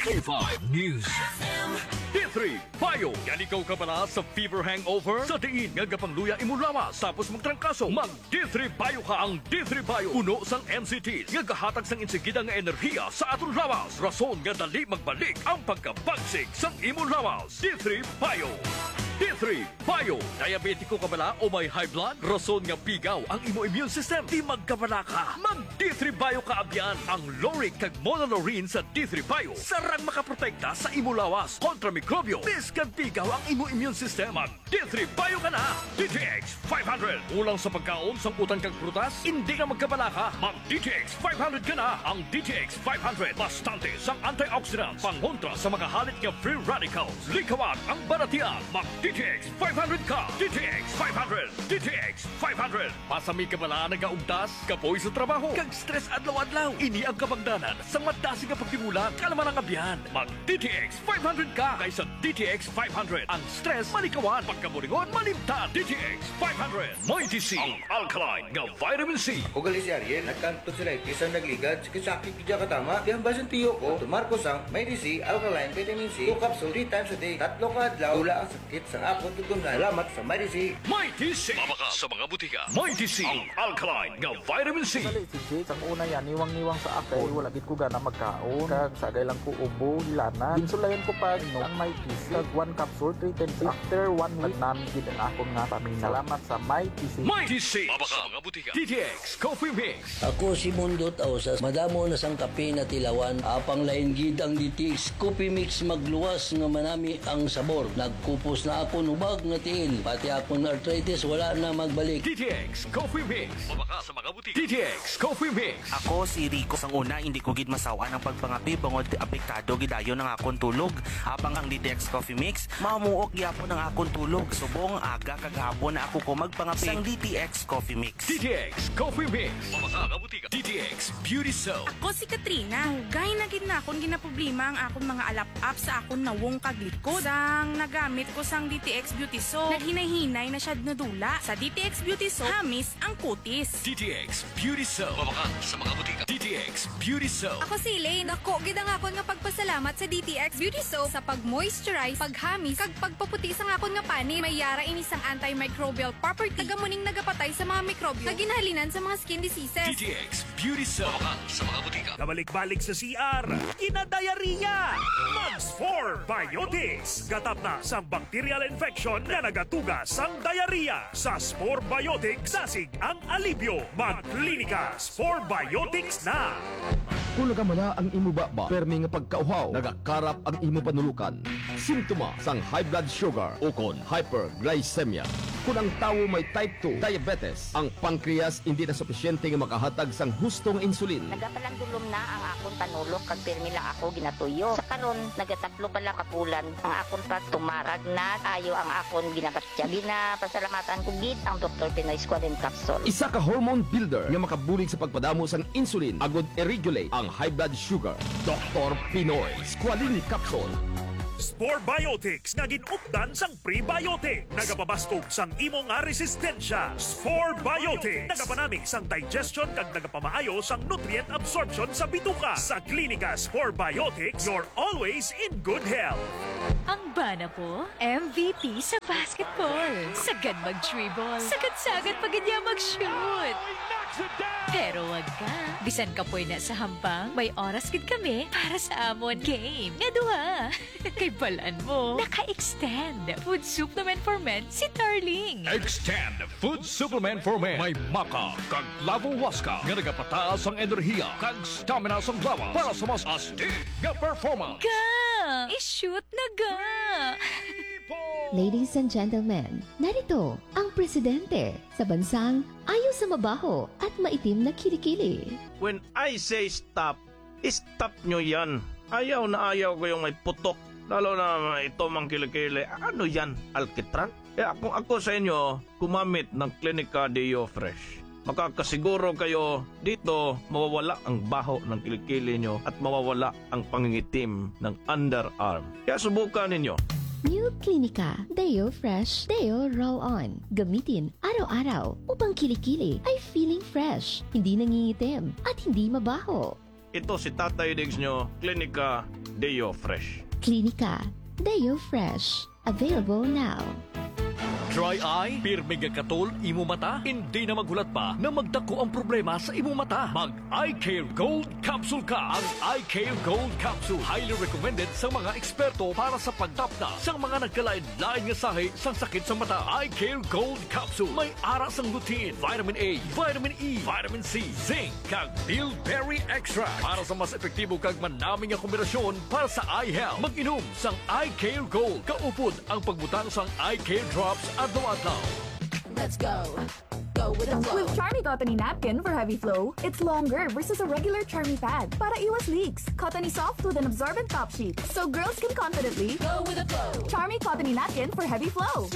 K5 News. D3 Bio. Yan ikaw ka pala sa fever hangover? Sa diin nga gapangluya imo lawas tapos magtrangkaso. Mag D3 Bio ka. Ang D3 Bio puno sang NCT nga gahatag sang insigida nga enerhiya sa aton lawas. Rason nga dali magbalik ang pagkabagsik sang imo lawas. D3 Bio. D3 Bio. Diabetiko ka bala o may high blood? Rason nga pigaw ang imo immune system. Di magkabala ka. Mag D3 Bio ka abyan. Ang Loric kag Monolaurin sa D3 Bio sarang makaprotekta sa imo lawas kontra mikrobyo. Biskan pigaw ang imo immune system. Mag D3 Bio ka na. DTX 500. Ulang sa pagkaon sang utan kag prutas, hindi na magkabala ka. Mag DTX 500 ka na. Ang DTX 500 bastante sang antioxidants pangontra sa mga halit nga free radicals. Likawan ang baratian. Mag DTX 500 ka. DTX 500. DTX 500. Pasami ka bala nagaugtas, kapoy sa trabaho, kag stress adlaw-adlaw. Ini ang kabangdanan sa madasi nga pagtimulan, kalaman ang abyan. Mag DTX 500 ka kaysa DTX 500. Ang stress malikawan, pagkaburingon malimtan. DTX 500. May DC ang alkaline nga vitamin C. Ako gali si Ariel, nagkanto sila isang nagligad, sakit kidya katama. Di ang basan tiyo ko, tumarkos ang may DC, alkaline, vitamin C, 2 capsule 3 times a day. Tatlo ka adlaw, tula ang sakit sa akot tutungan. Salamat sa may DC. May DC. Mabaka sa mga butika. May DC ang alkaline nga vitamin C. Sali si Jake, ang una yan, niwang-niwang sa akay, wala gid ko gana magkaon. Kag sagay lang ko ubo, hilanan. Insulayan ko pa, no, ang may PC. Kag 1 capsule, 3 times. After 1 week, nagnamigid ang akong nga pamina. Salamat sa may PC. May DC. Mabaka sa mga butika. DTX Coffee Mix. Ako si Mundot Ausas, madamo na sang kape na tilawan, apang lain gid ang DTX Coffee Mix magluwas nga manami ang sabor. Nagkupos na ako nubag na tiil, pati akong arthritis wala na magbalik. DTX Coffee Mix. Mabaka sa mga butika. DTX Coffee Mix. Ako si Rico. Sang una, hindi ko gid masawa ng pagpangapi bangod apektado gidayo ng akong tulog. Habang ang DTX Coffee Mix, mamuok gyapon ng akong tulog. Subong aga kagahapon na ako ko magpangapi sang DTX Coffee Mix. DTX Coffee Mix. Mabaka ang butika. DTX Beauty Soap. Ako si Katrina. Hugay na gid na akong ginaproblema ang akong mga alap-up sa akong nawong kaglikod. Sang nagamit ko sang DTX Beauty Soap, naghinay-hinay na siya nadula. Sa DTX Beauty Soap, hamis ang kutis. DTX Beauty Soap. Mabaka sa mga butika. DTX Beauty Soap. Ako si Elaine. Ako, gid ang akon nga pagpasalamat sa DTX Beauty Soap sa pag-moisturize, paghamis, kag pagpaputi sa akon nga pani. May yara ini sang antimicrobial property. Tagamuning nagapatay sa mga mikrobyo. Kaginhalinan sa mga skin diseases. DTX Beauty Soap. Mabaka sa mga butika. Kabalik-balik sa CR, kinadayariya. Mags 4 Biotics. Gatap na sa bacterial infection na nagatugas sang diarrhea. Sa Spore Biotics, sasig ang alibyo. Mag-klinika, Spore Biotics na. Kung nagamala ang imo baba, permi nga pagkauhaw, nagakarap ang imo panulukan. Simptoma sang high blood sugar o kon hyperglycemia. Kung ang tawo may type 2 diabetes, ang pancreas hindi na sufisyente nga makahatag sang hustong insulin. Nagapalandulom na ang akong panulok kag pirmi lang ako ginatuyo. Sa karon nagataplo pa lang kapulan ang akong pagtumarag na ayo ang akong ginabatya. Pasalamatan ko gid ang Dr. Pinoy Squalene Capsule. Isa ka hormone builder nga makabulig sa pagpadamo sang insulin agud i-regulate ang high blood sugar. Dr. Pinoy Squalene Capsule. Spore Biotics nga ginupdan sang prebiotic. Nagapabastog sang imo nga resistensya. Spore Biotics. Nagapanamig sang digestion kag nagapamaayo sang nutrient absorption sa bituka. Sa klinika Spore Biotics, you're always in good health. Ang bana po, MVP sa basketball. Sagad mag-dribble. Sagad-sagad pag niya mag-shoot. Pero wag ka. Bisan ka po na sa hampang, may oras gid kami para sa amon game. Nga duha. Kay balaan mo, naka-extend food supplement for men si Darling. Extend Food Supplement for Men. May maka kag lavo waska nga nagapataas ang enerhiya kag stamina sa lawas para sa mas astig nga performance. Ga! I-shoot na ga! Ladies and gentlemen, narito ang presidente sa bansang ayaw sa mabaho at maitim na kilikili. When I say stop, stop nyo yan. Ayaw na ayaw ko yung may putok. Lalo na ito mang kilikili. Ano yan? Alkitran? Kung ako sa inyo, gumamit ng Clinica Deo Fresh. Makakasiguro kayo dito mawawala ang baho ng kilikili nyo at mawawala ang pangingitim ng underarm. Kaya subukan ninyo. New Clinica Deo Fresh Deo Roll-On. Gamitin araw-araw upang kilikili ay feeling fresh, hindi nangingitim at hindi mabaho. Ito si Tatay Diggs nyo, Clinica Deo Fresh. Klinika Deo Fresh. Available now. Dry eye, pirmig ang katol, imo mata, hindi na maghulat pa na magdako ang problema sa imo mata. Mag Eye Care Gold Capsule ka. Ang Eye Care Gold Capsule, highly recommended sa mga eksperto para sa pagtapda sa mga nagkalain-lain nga sahi sa sakit sa mata. Eye Care Gold Capsule, may aras ang lutein, vitamin A, vitamin E, vitamin C, zinc, kag bilberry extract para sa mas epektibo kag manaming nga kombinasyon para sa eye health. Mag-inom sang Eye Care Gold. Kaupod ang pagbutang sang Eye Care Drops adlaw-adlaw. Let's go. Go with the flow. With Charmy Cottony Napkin for heavy flow, it's longer versus a regular Charmy pad. Para iwas leaks, Cottony soft with an absorbent top sheet, so girls can confidently go with the flow. Charmy Cottony Napkin for heavy flow.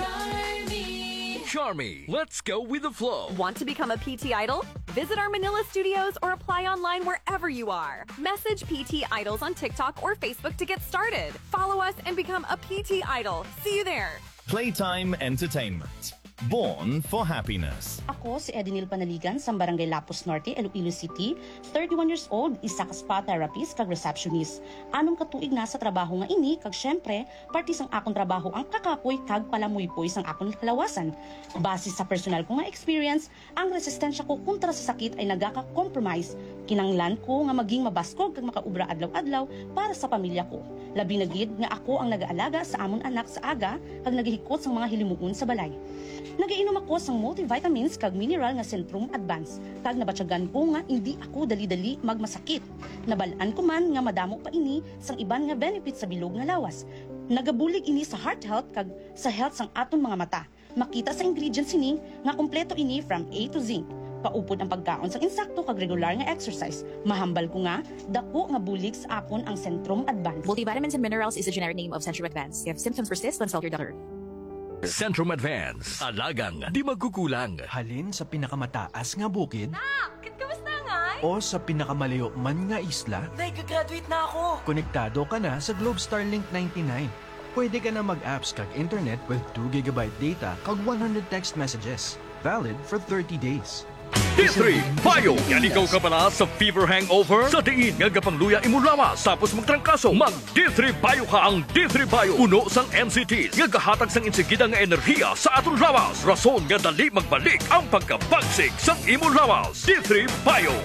Charmy, let's go with the flow. Want to become a PT Idol? Visit our Manila studios or apply online wherever you are. Message PT Idols on TikTok or Facebook to get started. Follow us and become a PT Idol. See you there. Playtime Entertainment. Born for happiness. Ako si Edinil Panaligan sa Barangay Lapus Norte, Iloilo City, 31 years old, isa ka spa therapist kag receptionist. Anong katuig na sa trabaho nga ini kag syempre, parte sang akong trabaho ang kakapoy kag palamuypoy sang akong kalawasan. Base sa personal ko nga experience, ang resistensya ko kontra sa sakit ay nagaka-compromise. Kinanglan ko nga maging mabaskog kag makaubra adlaw-adlaw para sa pamilya ko. Labi na gid nga ako ang nagaalaga sa amon anak sa aga kag nagahikot sang mga hilimuon sa balay. Nagainom ako sang multivitamins kag mineral nga Centrum Advance. Kag nabatyagan ko nga hindi ako dali-dali magmasakit. Nabalaan ko man nga madamo pa ini sang iban nga benefits sa bilog nga lawas. Nagabulig ini sa heart health kag sa health sang aton mga mata. Makita sa ingredients ini nga kompleto ini from A to Z. Paupod ang pagkaon sang insakto kag regular nga exercise. Mahambal ko nga dako nga bulig sa akon ang Centrum Advance. Multivitamins and minerals is the generic name of Centrum Advance. If symptoms persist, consult your doctor. Centrum Advance, alagang di magkukulang. Halin sa pinakamataas nga bukid Kamusta nga? o sa pinakamalayo man nga isla, Day, gagraduate na ako. konektado ka na sa Globe Starlink 99. Pwede ka na mag-apps kag internet with 2 GB data kag 100 text messages. Valid for 30 days. D3 Bio, yan ikaw ka pala sa fever hangover? Sa diin nga gapangluya imulawas tapos magtrangkaso. Mag D3 Bio ka. Ang D3 Bio uno sang NCTs nga gahatag sang insigida nga enerhiya sa aton lawas. Rason nga dali magbalik ang pagkabagsig sang imulawas. D3 Bio.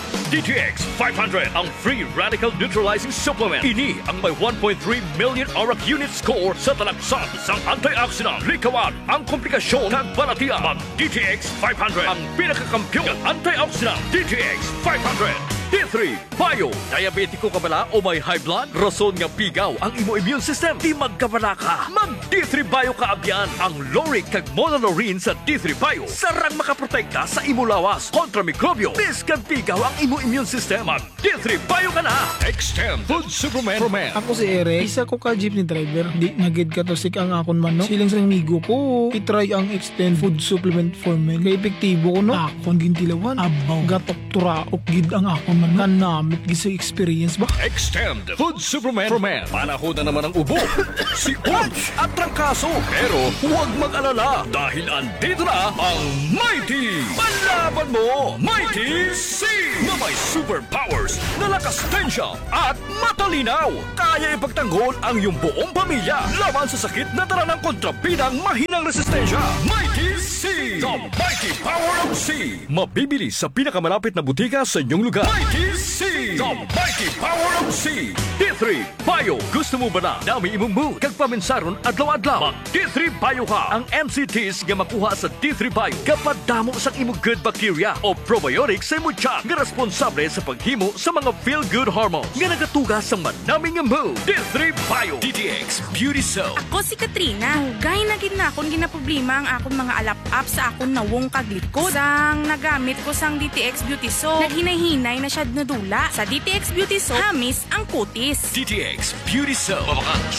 DTX 500 ang free radical neutralizing supplement. Ini ang may 1.3 million auric unit score sa talagsan sang antioxidant. Likawan ang komplikasyon kag balatian. Mag DTX 500 ang pinakakampiyon ng antioxidant. DTX 500. D3 Bio. Diabetiko ka bala o may high blood? Rason nga pigaw ang imo immune system. Di magkabala ka. Mag D3 Bio ka abyan. Ang Loric kag Monolaurin sa D3 Bio sarang makaprotekta sa imo lawas kontra mikrobyo. Bis kag pigaw ang imo immune system. Mag D3 Bio ka na. Extend Food Superman. Ako si Eric, isa ko ka jeepney driver. Di nagid ka to sik ang akon manok. Siling sa amigo ko, itry ang Extend Food Supplement for Men. Kaya epektibo ko no. Akon gintilawan. Abaw, gatok turaok gid ang akon manok. Kanamit gid sa experience ba? Extend Food Superman. Panahon na naman ang ubo, si Ouch at trangkaso. Pero huwag mag-alala dahil andito na ang Mighty. Palaban mo, Mighty C! Na may superpowers na lakas tensya at matalinaw. Kaya ipagtanggol ang iyong buong pamilya laban sa sakit na dala ng kontrabidang mahinang resistensya. Mighty C! The Mighty Power of C! Mabibili sa pinakamalapit na butika sa inyong lugar. Mighty C! The Mighty Power of C! D3 Bio. Gusto mo ba na dami imong mood kag paminsaron adlaw-adlaw? Mag D3 Bio ka. Ang NCTs nga makuha sa D3 Bio kapag damo sa imong good bacteria o probiotics sa imong tiyan nga responsable sa paghimo sa mga feel-good hormones nga nagatuga sa manaming mood. D3 Bio. DTX Beauty Soap. Ako si Katrina. Hugay na gid na akong ginaproblema ang akong mga alap-up sa akong nawong kaglikod. Sang nagamit ko sang DTX Beauty Soap, naghinay-hinay na siya nadula. Sa DTX Beauty Soap, hamis ang kutis. DTX Beauty Soap.